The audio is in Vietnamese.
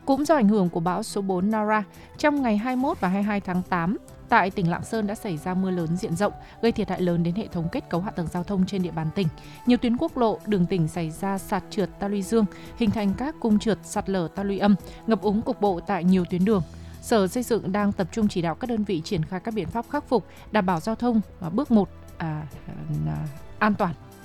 Cũng do ảnh hưởng của bão số 4 Nara, trong ngày 21 và 22 tháng 8, tại tỉnh Lạng Sơn đã xảy ra mưa lớn diện rộng, gây thiệt hại lớn đến hệ thống kết cấu hạ tầng giao thông trên địa bàn tỉnh. Nhiều tuyến quốc lộ, đường tỉnh xảy ra sạt trượt ta luy dương, hình thành các cung trượt sạt lở ta luy âm, ngập úng cục bộ tại nhiều tuyến đường. Sở Xây dựng đang tập trung chỉ đạo các đơn vị triển khai các biện pháp khắc phục, đảm bảo giao thông bước 1 an toàn.